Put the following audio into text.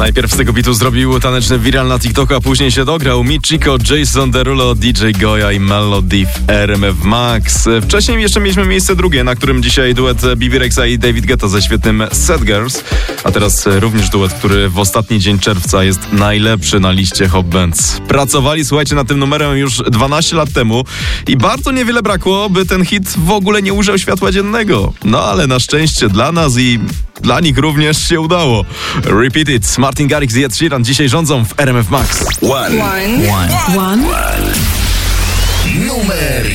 Najpierw z tego bitu zrobił taneczny viral na TikToku, a później się dograł Michiko, Jason Derulo, DJ Goya i Melody w RMF Max. Wcześniej jeszcze mieliśmy miejsce drugie, na którym dzisiaj duet Bibi Rexa i David Guetta ze świetnym Sad Girls, a teraz również duet, który w ostatni dzień czerwca jest najlepszy na liście Hot Bands. Pracowali, słuchajcie, nad tym numerem już 12 lat temu i bardzo niewiele brakło, by ten hit w ogóle nie ujrzał światła dziennego. No ale na szczęście dla nas i dla nich również się udało. Repeat It, Martin Garrix i Ed Sheeran dzisiaj rządzą w RMF Max. One. Numer